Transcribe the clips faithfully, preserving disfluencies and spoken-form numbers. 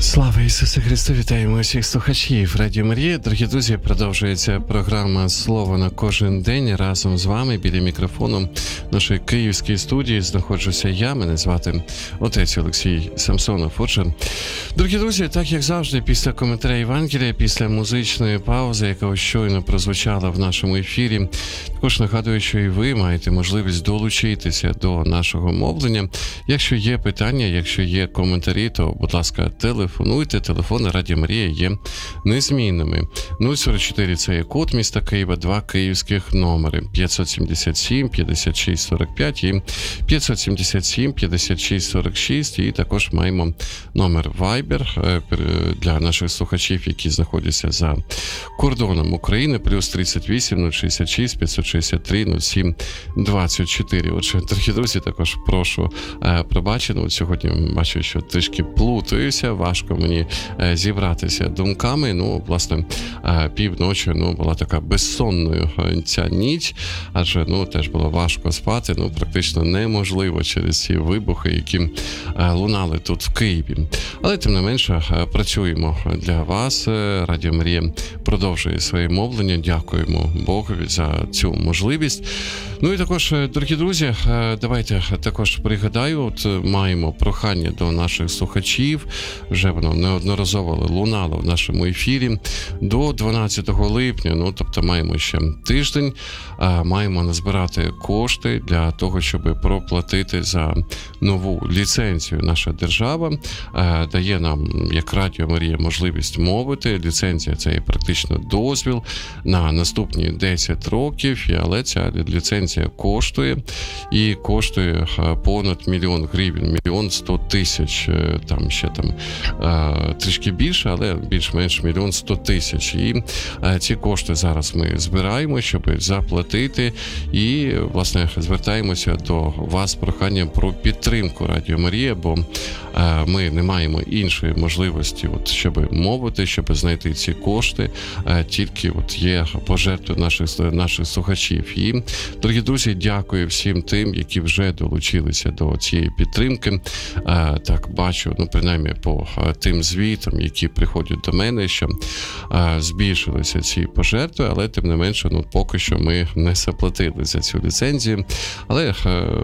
Слава Ісусу Христу! Вітаємо усіх слухачів Радіо Марія. Дорогі друзі, продовжується програма «Слово на кожен день». Разом з вами біля мікрофону нашої київської студії знаходжуся я. Мене звати отець Олексій Самсонов. Отже, дорогі друзі, так як завжди, після коментаря Євангелія, після музичної паузи, яка щойно прозвучала в нашому ефірі, також нагадую, що і ви маєте можливість долучитися до нашого мовлення. Якщо є питання, якщо є коментарі, то, будь ласка, телефонуйте. Телефони Радіо Марія є незмінними. нуль сорок чотири – це є код міста Києва, два київських номери. п'ятсот сімдесят сім п'ятдесят шість сорок п'ять і п'ятсот сімдесят сім п'ятдесят шість сорок шість. І також маємо номер Viber для наших слухачів, які знаходяться за кордоном України, плюс тридцять вісім нуль шістдесят шість п'ятсот шістдесят три нуль сім двадцять чотири. Отже, дорогі друзі, також прошу пробачення. От сьогодні бачу, що трішки плутаюся, важко мені зібратися думками. Ну, власне, півночі, ну, була така безсонною ця ніч, адже, ну, теж було важко спати, ну, практично неможливо через ці вибухи, які лунали тут в Києві. Але, тим не менше, працюємо для вас. Радіо Марія продовжує своє мовлення. Дякуємо Богові за цю можливість. Ну і також, дорогі друзі, давайте також пригадаю, от маємо прохання до наших слухачів, вже воно неодноразово лунало в нашому ефірі, до дванадцятого липня, ну, тобто маємо ще тиждень, маємо назбирати кошти для того, щоб проплатити за нову ліцензію. Наша держава дає нам, як Радіо Марія, можливість мовити. Ліцензія – це є практично дозвіл на наступні десять років, але ця ліцензія коштує, і коштує понад мільйон гривень, мільйон сто тисяч, там ще там трішки більше, але більш-менш мільйон сто тисяч. І ці кошти зараз ми збираємо, щоб заплатити, і, власне, звертаємося до вас з проханням про підтримку Радіо Марія, бо ми не маємо іншої можливості, от, щоб мовити, щоб знайти ці кошти, тільки от є пожертви наших, наших слухачів. І, дорогі друзі, дякую всім тим, які вже долучилися до цієї підтримки. Так, бачу, ну, принаймні, по тим звітам, які приходять до мене, що збільшилися ці пожертви, але, тим не менше, ну, поки що ми не заплатили за цю ліцензію. Але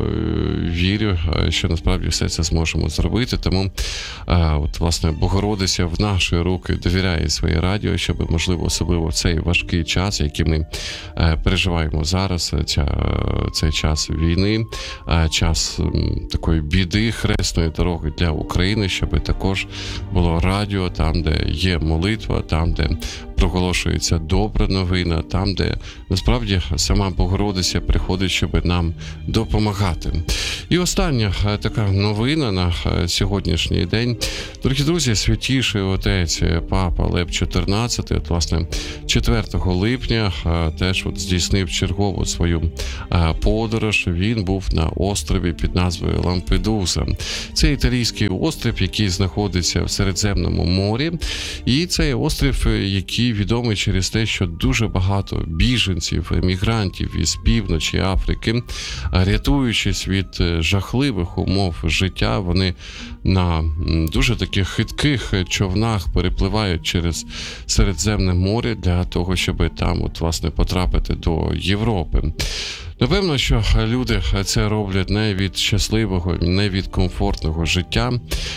вірю, що насправді все це зможемо зробити, тому, от, власне, Богородиця в наші руки довіряє своє радіо, щоб, можливо, особливо в цей важкий час, який ми переживаємо зараз, ця, цей час війни, час такої біди, хресної дороги для України, щоб також було радіо там, де є молитва, там, де проголошується добра новина, там, де насправді сама Богородиця приходить, щоб нам допомагати. І остання така новина на сьогоднішній день. Дорогі друзі, святіший отець Папа Лев чотирнадцятий, от, власне, четвертого липня теж от здійснив чергову свою подорож. Він був на острові під назвою Лампедуза. Це італійський острів, який знаходиться в Середземному морі. І це острів, який відомий через те, що дуже багато біженців, емігрантів із півночі Африки, рятуючись від жахливих умов життя, вони на дуже таких хитких човнах перепливають через Середземне море для того, щоб там, от, власне, потрапити до Європи. Напевно, що люди це роблять не від щасливого, не від комфортного життя,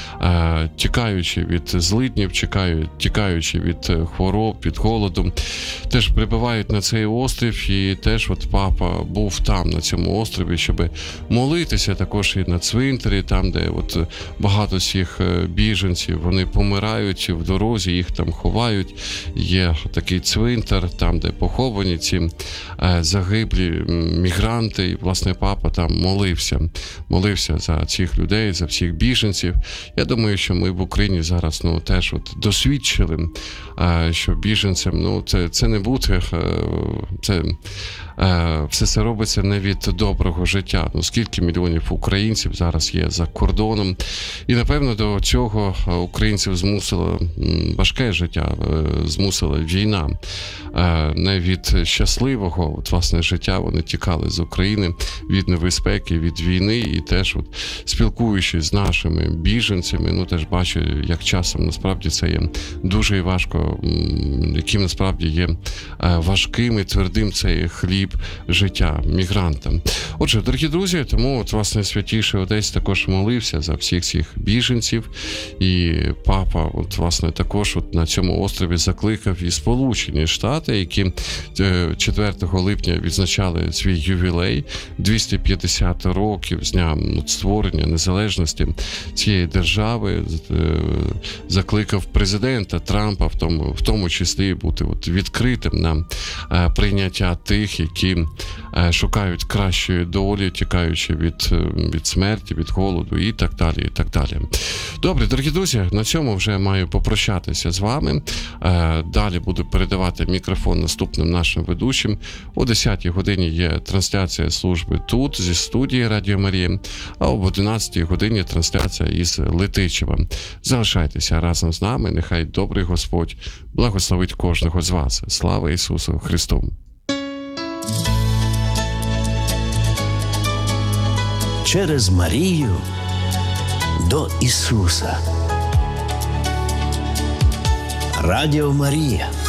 тікаючи від злиднів, тікаючи від хвороб, від голоду, теж прибувають на цей острів, і теж от папа був там, на цьому острові, щоб молитися, також і на цвинтарі, там, де от багато цих біженців, вони помирають в дорозі, їх там ховають. Є такий цвинтар, там, де поховані ці загиблі мігранти, і, власне, папа там молився, молився за цих людей, за всіх біженців. Я думаю, що ми в Україні зараз, ну, теж от досвідчили, що біженцям, ну, це, це не бути, це все це робиться не від доброго життя. Ну, скільки мільйонів українців зараз є за кордоном. І, напевно, до цього українців змусило важке життя, змусила війна. Не від щасливого, от, власне, життя вони тікали з України від небезпеки, від війни, і теж, от, спілкуючись з нашими біженцями, ну, теж бачу, як часом, насправді, це є дуже і важко, яким, насправді, є важким і твердим цей хліб життя мігранта. Отже, дорогі друзі, тому, от, власне, Святійший Отець також молився за всіх цих біженців, і папа, от, власне, також от на цьому острові закликав і Сполучені Штати, які четвертого липня відзначали свій ювілей, двісті п'ятдесят років з дня створення незалежності цієї держави, закликав президента Трампа в тому, в тому числі бути от відкритим на прийняття тих, які шукають кращої долі, тікаючи від, від смерті, від голоду і так далі, і так далі. Добре, дорогі друзі, на цьому вже маю попрощатися з вами. Далі буду передавати мікрофон наступним нашим ведучим. О десятій годині є трансляція служби тут, зі студії Радіо Марія, а об одинадцятій годині трансляція із Летичева. Залишайтеся разом з нами, нехай добрий Господь благословить кожного з вас. Слава Ісусу Христу! Через Марію до Ісуса. Радіо Марія.